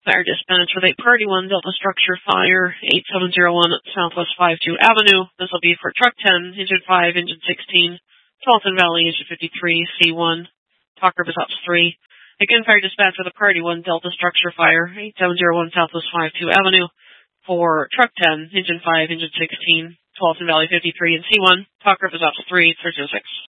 Fire dispatch with a Party 1 Delta Structure Fire, 8701 Southwest 52 Avenue. This will be for Truck 10, Engine 5, Engine 16, Salton Valley, Engine 53, C1, Talk River Ops 3. Again, fire dispatch with a Party 1 Delta Structure Fire, 8701 Southwest 52 Avenue. For Truck 10, Engine 5, Engine 16, Salton Valley 53, and C1, Talk River Ops 3, 306.